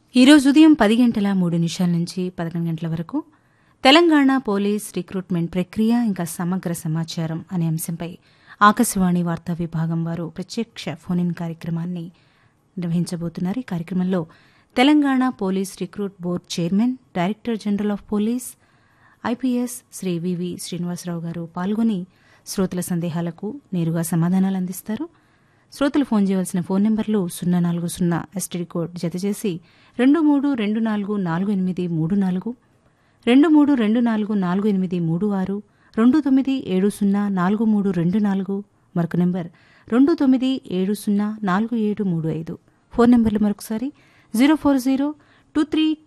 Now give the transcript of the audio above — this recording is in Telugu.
ఈరోజు ఉదయం 10:03 నుంచి 11 గంటల వరకు తెలంగాణ పోలీస్ రిక్రూట్మెంట్ ప్రక్రియ ఇంకా సమగ్ర సమాచారం అనే అంశంపై ఆకాశవాణి వార్తా విభాగం వారు ప్రత్యక్ష ఫోన్ ఇన్ కార్యక్రమాన్ని నిర్వహించబోతున్నారు. ఈ కార్యక్రమంలో Telangana police recruit board chairman, director general of police IPS Shri వివి శ్రీనివాసరావు గారు పాల్గొని శ్రోతల సందేహాలకు నేరుగా సమాధానాలు అందిస్తారు. శ్రోతలు ఫోన్ చేయవలసిన ఫోన్ నెంబర్లు 040 ఎస్టీడీ కోడ్ జతచేసి 23244834, 23244836, 29704324, మరొక నెంబర్ 29704735. ఫోన్ నెంబర్లు మరొకసారి 04023